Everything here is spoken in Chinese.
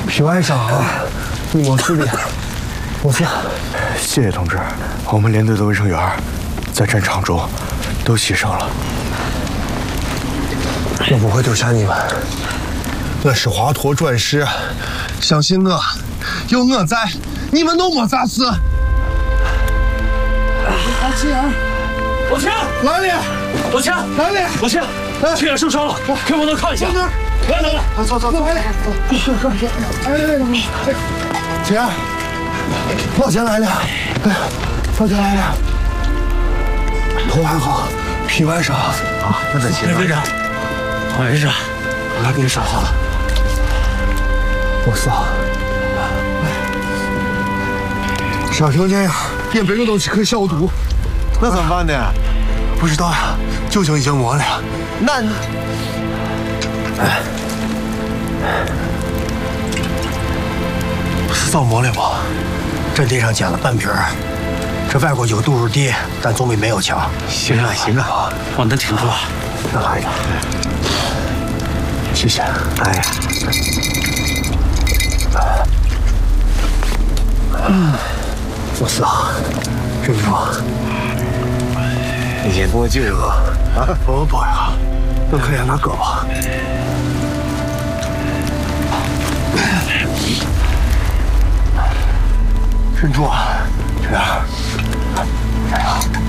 皮外伤啊，你没事的，没事。 谢谢同志，我们连队的卫生员在战场中都牺牲了。 我不会丢下你们，我是华佗转世，相信我，有我在，你们都没啥事。 老秦，老秦来了， 老秦来了， 老秦，青爷受伤了，可不能看一下？来， 走，来了，姐，老钱来了，老钱来了，头还好，皮外伤啊，那在心上。 队长，没事，我来给你上好了。 我操！伤成这样，也没有东西可以消毒， 那怎么办呢？ 不知道呀，酒精已经没了。 那， 是早没了吧？阵地上捡了半瓶儿，这外国有毒入地，但总比没有强。 行啊，我能挺住。 再来一个，谢谢。哎呀，我死啊！真不， 你先给我救一个啊！我抱一下，能看一下那胳膊。忍住啊！这样，加油！